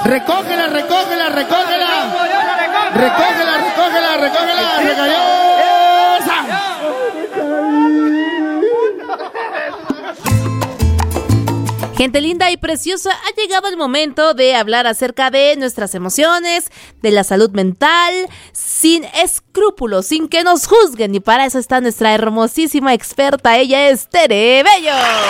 Recógela, recógela, recógela. Recógela, recógela, recógela. ¡Recayó! Gente linda y preciosa, ha llegado el momento de hablar acerca de nuestras emociones, de la salud mental, sin escrúpulos, sin que nos juzguen. Y para eso está nuestra hermosísima experta, ella es Tere Bello.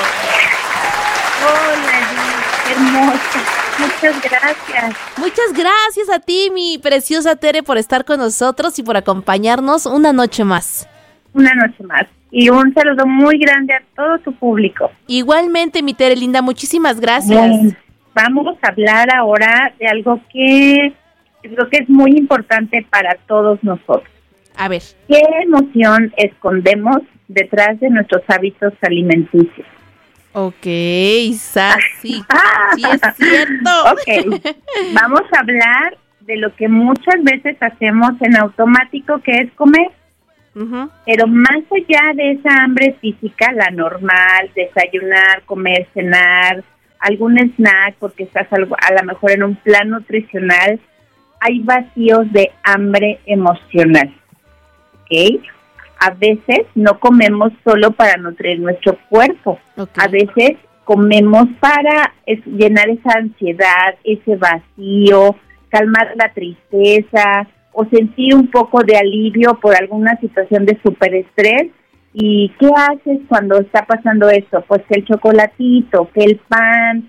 Hola, hermosa. Muchas gracias. Muchas gracias a ti, mi preciosa Tere, por estar con nosotros y por acompañarnos una noche más. Una noche más. Y un saludo muy grande a todo tu público. Igualmente, mi Tere linda, muchísimas gracias. Bien, vamos a hablar ahora de algo que creo que es muy importante para todos nosotros. A ver. ¿Qué emoción escondemos detrás de nuestros hábitos alimenticios? Ok, sí, sí es cierto. Ok, vamos a hablar de lo que muchas veces hacemos en automático, que es comer. Uh-huh. Pero más allá de esa hambre física, la normal, desayunar, comer, cenar, algún snack, porque estás a lo mejor en un plan nutricional, hay vacíos de hambre emocional. ¿Ok? A veces no comemos solo para nutrir nuestro cuerpo. Okay. A veces comemos para llenar esa ansiedad, ese vacío, calmar la tristeza o sentir un poco de alivio por alguna situación de superestrés. ¿Y qué haces cuando está pasando esto? Pues que el chocolatito, que el pan,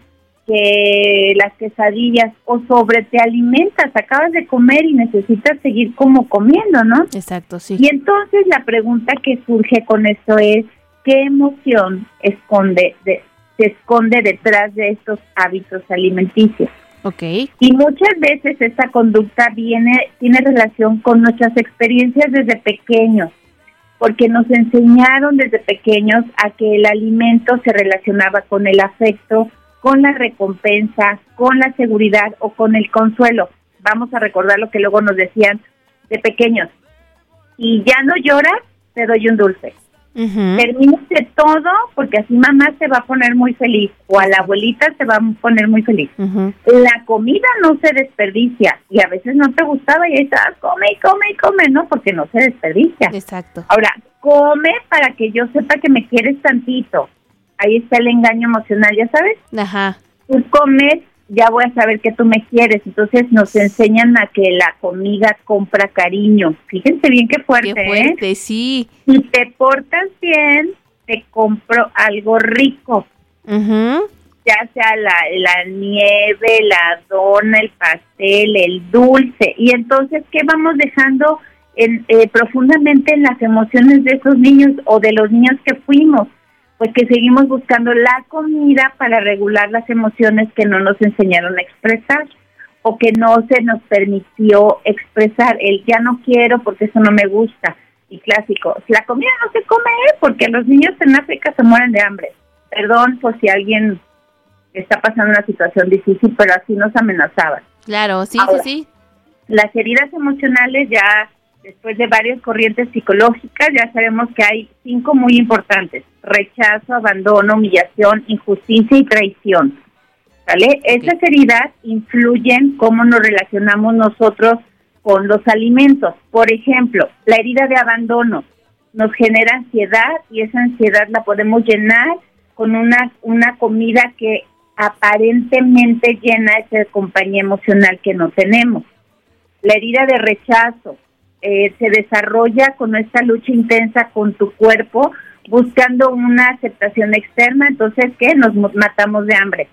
que las quesadillas, o te alimentas, acabas de comer y necesitas seguir como comiendo, ¿no? Exacto, sí. Y entonces la pregunta que surge con esto es, ¿qué emoción se esconde detrás de estos hábitos alimenticios? Okay. Y muchas veces esta conducta tiene relación con nuestras experiencias desde pequeños, porque nos enseñaron desde pequeños a que el alimento se relacionaba con el afecto, con la recompensa, con la seguridad o con el consuelo. Vamos a recordar lo que luego nos decían de pequeños. Y ya no lloras, te doy un dulce. Uh-huh. Termínate todo porque así mamá se va a poner muy feliz o a la abuelita se va a poner muy feliz. Uh-huh. La comida no se desperdicia y a veces no te gustaba y ahí estás, come y come y come, ¿no? Porque no se desperdicia. Exacto. Ahora, come para que yo sepa que me quieres tantito. Ahí está el engaño emocional, ¿ya sabes? Ajá. Tú comes, ya voy a saber que tú me quieres. Entonces nos enseñan a que la comida compra cariño. Fíjense bien qué fuerte, Qué fuerte, sí. Si te portas bien, te compro algo rico. Uh-huh. Ya sea la nieve, la dona, el pastel, el dulce. Y entonces, ¿qué vamos dejando profundamente en las emociones de esos niños o de los niños que fuimos? Pues que seguimos buscando la comida para regular las emociones que no nos enseñaron a expresar o que no se nos permitió expresar. El ya no quiero porque eso no me gusta. Y clásico, la comida no se come porque los niños en África se mueren de hambre. Perdón por si alguien está pasando una situación difícil, pero así nos amenazaban. Claro, sí, ahora, sí. Las heridas emocionales ya, después de varias corrientes psicológicas, ya sabemos que hay 5 muy importantes: rechazo, abandono, humillación, injusticia y traición. ¿Vale? Okay. Esas heridas influyen cómo nos relacionamos nosotros con los alimentos. Por ejemplo, la herida de abandono nos genera ansiedad y esa ansiedad la podemos llenar con una comida que aparentemente llena esa compañía emocional que no tenemos. La herida de rechazo se desarrolla con esta lucha intensa con tu cuerpo, buscando una aceptación externa. Entonces, ¿qué? Nos matamos de hambre.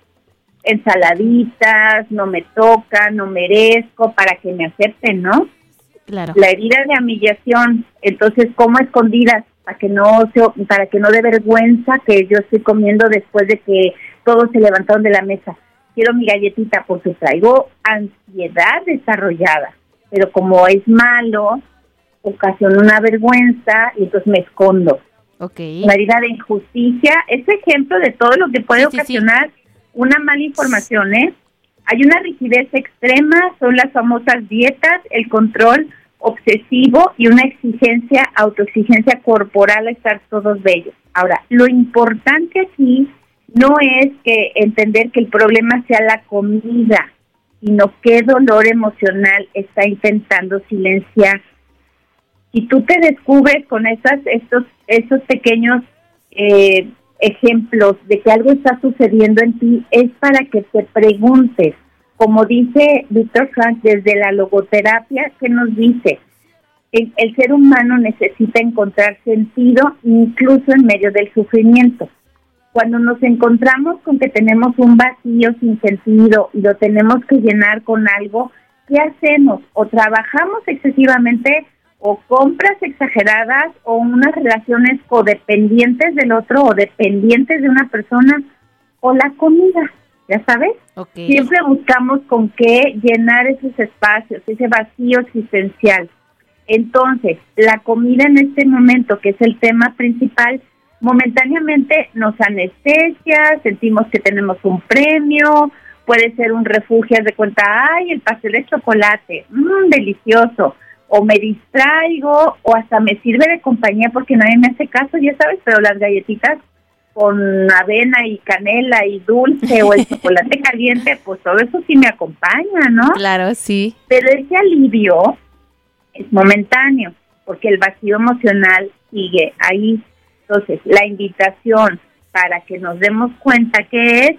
Ensaladitas, no me toca, no merezco, para que me acepten, ¿no? Claro. La herida de humillación, entonces, como escondidas, para que no dé vergüenza que yo estoy comiendo después de que todos se levantaron de la mesa. Quiero mi galletita porque traigo ansiedad desarrollada, pero como es malo, ocasiona una vergüenza y entonces me escondo. Okay. La herida de injusticia es ejemplo de todo lo que puede ocasionar una mala información, ¿eh? Hay una rigidez extrema, son las famosas dietas, el control obsesivo y una autoexigencia corporal a estar todos bellos. Ahora, lo importante aquí no es que entender que el problema sea la comida, sino qué dolor emocional está intentando silenciar. Si tú te descubres con esos pequeños ejemplos de que algo está sucediendo en ti, es para que te preguntes, como dice Víctor Frank desde la logoterapia, que nos dice, el ser humano necesita encontrar sentido incluso en medio del sufrimiento. Cuando nos encontramos con que tenemos un vacío sin sentido y lo tenemos que llenar con algo, ¿qué hacemos? O trabajamos excesivamente, o compras exageradas, o unas relaciones codependientes del otro, o dependientes de una persona, o la comida, ¿ya sabes? Okay. Siempre buscamos con qué llenar esos espacios, ese vacío existencial. Entonces, la comida en este momento, que es el tema principal, momentáneamente nos anestesia, sentimos que tenemos un premio, puede ser un refugio de cuenta, ¡ay, el pastel de chocolate! ¡Delicioso! O me distraigo, o hasta me sirve de compañía porque nadie me hace caso, ya sabes, pero las galletitas con avena y canela y dulce, o el chocolate caliente, pues todo eso sí me acompaña, ¿no? Claro, sí. Pero ese alivio es momentáneo, porque el vacío emocional sigue ahí. Entonces, la invitación para que nos demos cuenta qué es,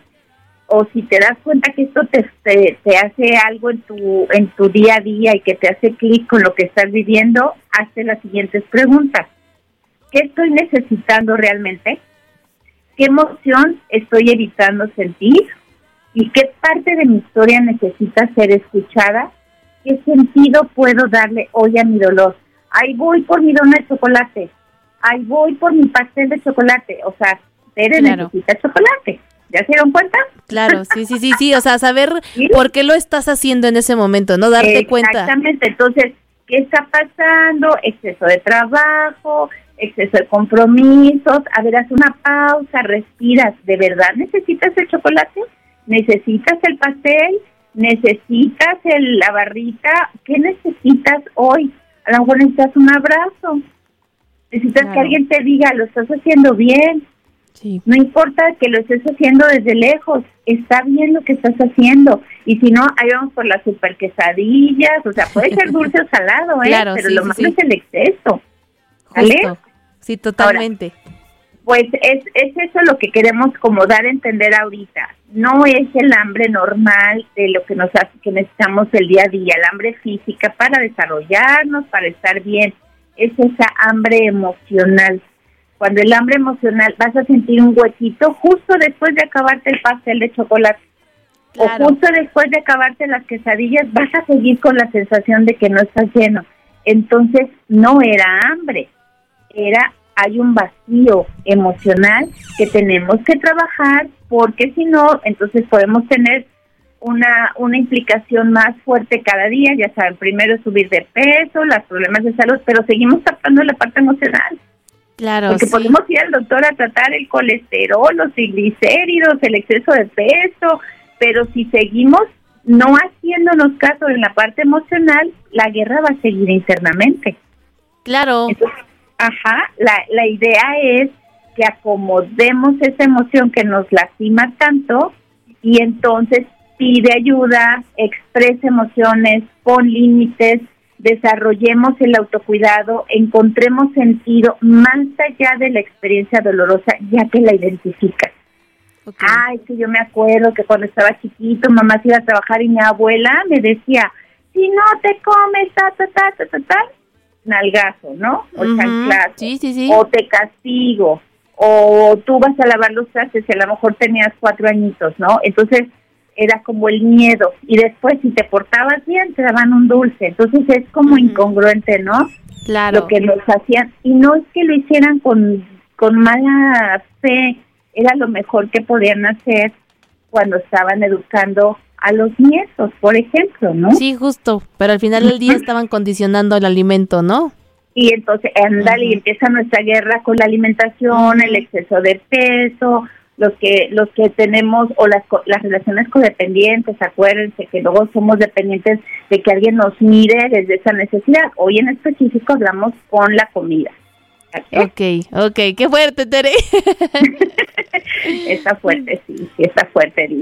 o si te das cuenta que esto te hace algo en tu día a día y que te hace clic con lo que estás viviendo, hazte las siguientes preguntas. ¿Qué estoy necesitando realmente? ¿Qué emoción estoy evitando sentir? ¿Y qué parte de mi historia necesita ser escuchada? ¿Qué sentido puedo darle hoy a mi dolor? Ahí voy por mi dona de chocolate. Ahí voy por mi pastel de chocolate. O sea, Tere necesita chocolate. ¿Ya se dieron cuenta? Claro, sí. O sea, saber ¿sí? por qué lo estás haciendo en ese momento, ¿no? Darte cuenta. Exactamente. Entonces, ¿qué está pasando? Exceso de trabajo, exceso de compromisos. A ver, haz una pausa, respiras. ¿De verdad necesitas el chocolate? ¿Necesitas el pastel? ¿Necesitas la barrita? ¿Qué necesitas hoy? A lo mejor necesitas un abrazo. Necesitas que alguien te diga, lo estás haciendo bien. Sí. No importa que lo estés haciendo desde lejos, está bien lo que estás haciendo. Y si no, ahí vamos por las super quesadillas, o sea, puede ser dulce o salado, claro, pero sí, lo malo es el exceso. ¿Vale? Sí, totalmente. Ahora, pues es eso lo que queremos como dar a entender ahorita. No es el hambre normal de lo que nos hace, que necesitamos el día a día, el hambre física para desarrollarnos, para estar bien. Es esa hambre emocional. Cuando el hambre emocional vas a sentir un huequito justo después de acabarte el pastel de chocolate. Claro. O justo después de acabarte las quesadillas vas a seguir con la sensación de que no estás lleno. Entonces no era hambre, hay un vacío emocional que tenemos que trabajar, porque si no, entonces podemos tener una implicación más fuerte cada día. Ya saben, primero subir de peso, los problemas de salud, pero seguimos tapando la parte emocional. Claro, porque podemos ir al doctor a tratar el colesterol, los triglicéridos, el exceso de peso, pero si seguimos no haciéndonos caso en la parte emocional, la guerra va a seguir internamente. Claro. Entonces, la idea es que acomodemos esa emoción que nos lastima tanto y entonces pide ayuda, expresa emociones, pon límites, desarrollemos el autocuidado, encontremos sentido más allá de la experiencia dolorosa, ya que la identificas. Okay. Ay, que yo me acuerdo que cuando estaba chiquito, mamá se iba a trabajar y mi abuela me decía, si no te comes, nalgazo, ¿no? O chanclazo. Sí. O te castigo, o tú vas a lavar los trastes, y a lo mejor tenías 4 añitos, ¿no? Entonces, era como el miedo, y después si te portabas bien te daban un dulce, entonces es como incongruente, ¿no? Claro. Lo que nos hacían, y no es que lo hicieran con mala fe, era lo mejor que podían hacer cuando estaban educando a los nietos, por ejemplo, ¿no? Sí, justo, pero al final del día estaban condicionando el alimento, ¿no? Y entonces, ándale, y empieza nuestra guerra con la alimentación, el exceso de peso, los que tenemos, o las relaciones codependientes, acuérdense que luego somos dependientes de que alguien nos mire desde esa necesidad. Hoy en específico hablamos con la comida. Okay, qué fuerte, Tere. Está fuerte, sí, está fuerte, Liz.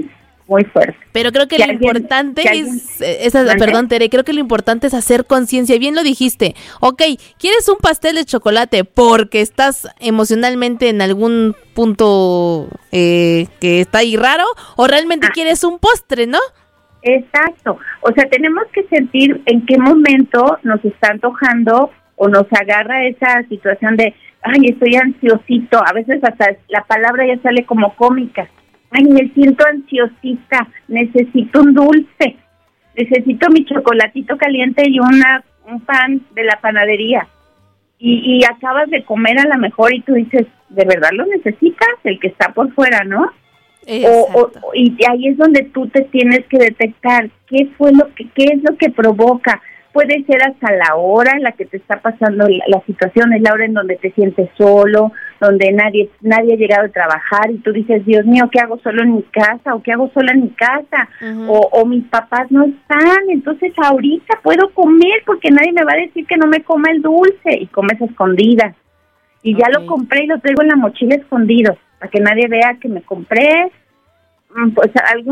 muy fuerte. Pero creo que lo importante perdón, Tere, creo que lo importante es hacer conciencia. Bien lo dijiste. Ok, ¿quieres un pastel de chocolate porque estás emocionalmente en algún punto que está ahí raro? ¿O realmente quieres un postre, no? Exacto. O sea, tenemos que sentir en qué momento nos está antojando o nos agarra esa situación de, ay, estoy ansiosito. A veces hasta la palabra ya sale como cómica. Ay, me siento ansiosita, necesito un dulce, necesito mi chocolatito caliente y un pan de la panadería. Y acabas de comer a lo mejor y tú dices, ¿de verdad lo necesitas? El que está por fuera, ¿no? Y ahí es donde tú te tienes que detectar qué es lo que provoca. Puede ser hasta la hora en la que te está pasando la situación, es la hora en donde te sientes solo, donde nadie ha llegado a trabajar y tú dices, Dios mío, ¿qué hago solo en mi casa? ¿O qué hago sola en mi casa? O mis papás no están, entonces ahorita puedo comer porque nadie me va a decir que no me coma el dulce, y comes a escondidas. Y ya lo compré y lo traigo en la mochila escondido, para que nadie vea que me compré pues algún